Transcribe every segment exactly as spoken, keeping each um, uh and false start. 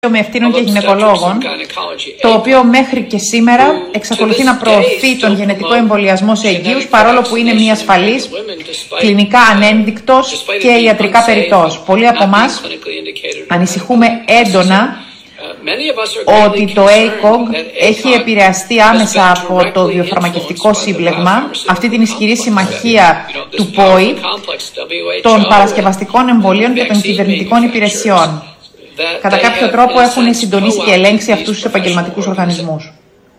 με ευθύνων και γυναικολόγων, το οποίο μέχρι και σήμερα εξακολουθεί να προωθεί τον γενετικό εμβολιασμό σε εγγύους, παρόλο που είναι μη ασφαλής, κλινικά ανένδεικτος και ιατρικά περιττός. Πολλοί από εμάς ανησυχούμε έντονα ότι το έικογ έχει επηρεαστεί άμεσα από το βιοφαρμακευτικό σύμπλεγμα, αυτή την ισχυρή συμμαχία του ΠΟΗ, των παρασκευαστικών εμβολίων και των κυβερνητικών υπηρεσιών. Κατά κάποιο τρόπο έχουν συντονίσει και ελέγξει αυτούς τους επαγγελματικούς οργανισμούς.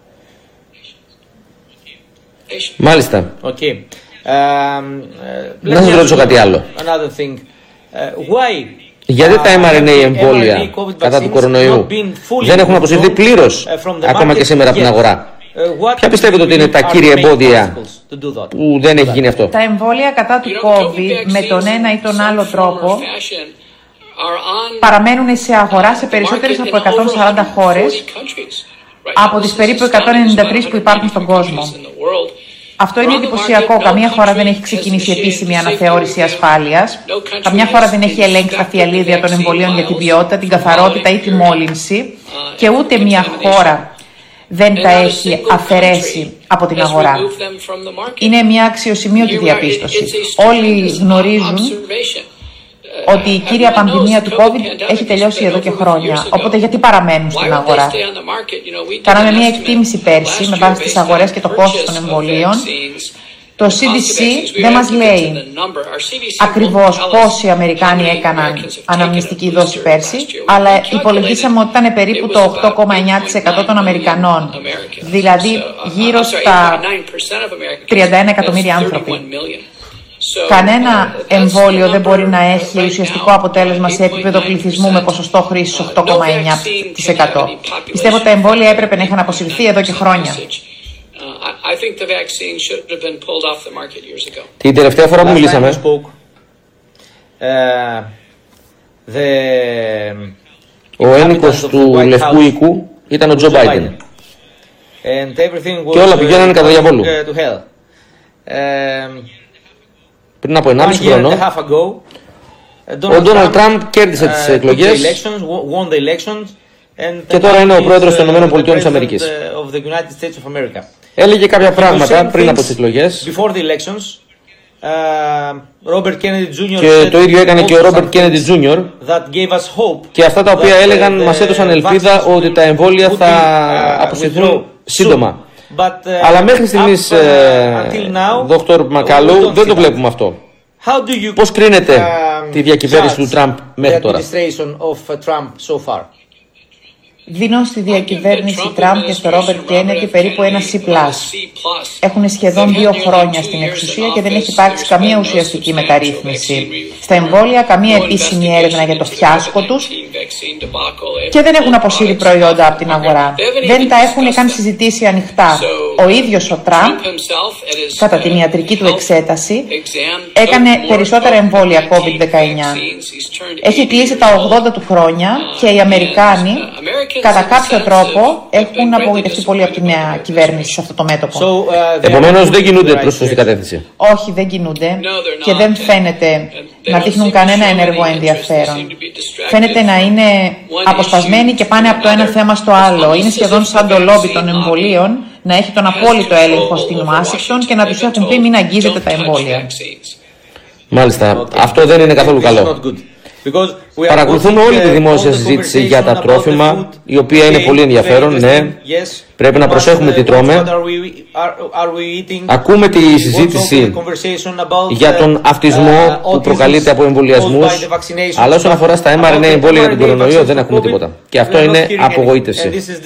Μάλιστα. Okay. Um, Να σας ρωτήσω κάτι άλλο. Uh, why? Γιατί τα εμ αρ εν έι εμβόλια κατά του κορονοϊού δεν έχουν αποσυρθεί πλήρως ακόμα και σήμερα από την αγορά? Ποια πιστεύετε ότι είναι τα κύρια εμπόδια που δεν έχει γίνει αυτό? Τα εμβόλια κατά του COVID με τον ένα ή τον άλλο τρόπο παραμένουν σε αγορά σε περισσότερες από εκατόν σαράντα χώρες από τις περίπου εκατόν ενενήντα τρεις που υπάρχουν στον κόσμο. Αυτό είναι εντυπωσιακό. Καμία χώρα δεν έχει ξεκινήσει επίσημη αναθεώρηση ασφάλειας. Καμιά χώρα δεν έχει ελέγξει τα φιαλίδια των εμβολίων για την ποιότητα, την καθαρότητα ή τη μόλυνση. Και ούτε μια χώρα δεν τα έχει αφαιρέσει από την αγορά. Είναι μια αξιοσημείωτη διαπίστωση. Όλοι γνωρίζουν ότι η κύρια πανδημία του COVID έχει τελειώσει εδώ και χρόνια. Οπότε γιατί παραμένουν στην αγορά? Κάναμε μια εκτίμηση πέρσι με βάση τις αγορές και το κόστος των εμβολίων. Το σι ντι σι δεν μας λέει ακριβώς πόσοι Αμερικάνοι έκαναν αναμνηστική δόση πέρσι, αλλά υπολογίσαμε ότι ήταν περίπου το οκτώ κόμμα εννιά τοις εκατό των Αμερικανών, δηλαδή γύρω στα τριάντα ένα εκατομμύρια άνθρωποι. Κανένα εμβόλιο δεν μπορεί να έχει ουσιαστικό αποτέλεσμα σε επίπεδο πληθυσμού με ποσοστό χρήσης οκτώ κόμμα εννιά τοις εκατό. Πιστεύω ότι τα εμβόλια έπρεπε να είχαν αποσυρθεί εδώ και χρόνια. Την τελευταία φορά που μιλήσαμε, ο ένικος του Λευκού Οίκου ήταν ο Τζο Μπάιντεν. Και όλα πηγαίνανε κατά διαβόλου. Πριν από ενάμιση χρόνο, ο Ντόναλντ Τραμπ κέρδισε τις εκλογές και τώρα είναι ο πρόεδρος των ΗΠΑ της Αμερικής. Έλεγε κάποια πράγματα πριν από τις εκλογές και το ίδιο έκανε και ο Ρόμπερτ Κέννεντι Τζούνιορ, και αυτά τα οποία έλεγαν μας έδωσαν ελπίδα ότι τα εμβόλια θα αποσυρθούν σύντομα. But, uh, Αλλά μέχρι στιγμής, ε, Δόκτωρ Μακάλου, δεν το βλέπουμε αυτό. Πώς κρίνετε uh, τη διακυβέρνηση του Τραμπ μέχρι τώρα? Δίνω στη διακυβέρνηση Τραμπ και στο Ρόμπερτ Κέννεντι περίπου ένα C πλας. Έχουν σχεδόν δύο χρόνια στην εξουσία και δεν έχει υπάρξει καμία ουσιαστική μεταρρύθμιση στα εμβόλια, καμία επίσημη έρευνα για το φιάσκο τους και δεν έχουν αποσύρει προϊόντα από την αγορά. Δεν τα έχουν καν συζητήσει ανοιχτά. Ο ίδιος ο Τραμπ, κατά την ιατρική του εξέταση, έκανε περισσότερα εμβόλια κόβιντ δεκαεννιά. Έχει κλείσει τα ογδόντα του χρόνια και οι Αμερικάνοι κατά κάποιο τρόπο έχουν απογοητευτεί πολύ από τη νέα κυβέρνηση σε αυτό το μέτωπο. Επομένως δεν κινούνται προς σωστή κατεύθυνση. Όχι, δεν κινούνται και δεν φαίνεται να δείχνουν κανένα ενεργό ενδιαφέρον. Φαίνεται να είναι αποσπασμένοι και πάνε από το ένα θέμα στο άλλο. Είναι σχεδόν σαν το λόμπι των εμβολίων να έχει τον απόλυτο έλεγχο στην Ουάσιγκτον και να τους έχουν πει μην αγγίζετε τα εμβόλια. Μάλιστα. Αυτό δεν είναι καθόλου καλό. Παρακολουθούμε όλη τη δημόσια συζήτηση για τα τρόφιμα, η οποία είναι πολύ ενδιαφέρον, ναι. Πρέπει να προσέχουμε τι τρώμε. Ακούμε τη συζήτηση για τον αυτισμό που προκαλείται από εμβολιασμούς, αλλά όσον αφορά στα εμ αρ εν έι εμβόλια για τον κορονοϊό δεν έχουμε τίποτα. Και αυτό είναι απογοήτευση.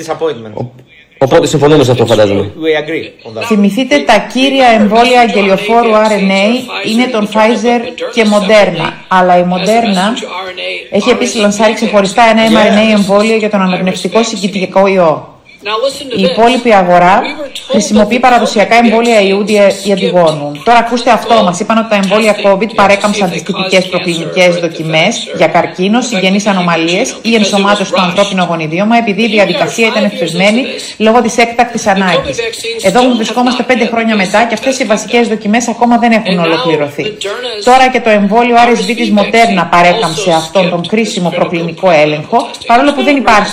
Οπότε συμφωνούμε σε αυτό, φαντάζομαι. Θυμηθείτε, τα κύρια εμβόλια αγγελιοφόρου αρ εν έι είναι τον Pfizer και Moderna. Αλλά η Moderna έχει επίσης λανσάρει ξεχωριστά ένα εμ αρ εν έι εμβόλιο για τον αναπνευστικό συγκυτικό ιό. Η υπόλοιπη αγορά χρησιμοποιεί παραδοσιακά εμβόλια ιούντι ή αντιγόνου. Τώρα ακούστε αυτό, μας είπαν ότι τα εμβόλια COVID παρέκαμψαν τις τυπικές προκλινικές δοκιμές για καρκίνο, συγγενείς ανομαλίες ή ενσωμάτωση στο ανθρώπινο γονιδίωμα, επειδή η διαδικασία ήταν εφησμένη λόγω της έκτακτης ανάγκης. Εδώ βρισκόμαστε πέντε χρόνια μετά και αυτές οι βασικές δοκιμές ακόμα δεν έχουν ολοκληρωθεί. Τώρα και το εμβόλιο αρ ες βι της Moderna παρέκαμψε αυτόν τον κρίσιμο προκλινικό έλεγχο, παρόλο που δεν υπάρχει